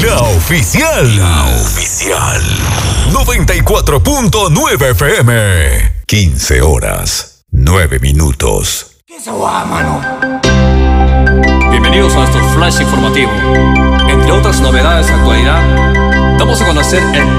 La oficial. La oficial. 94.9 FM. 15 horas, 9 minutos. ¿Qué se va, mano? Bienvenidos a nuestro flash informativo. Entre otras novedades de actualidad, damos a conocer el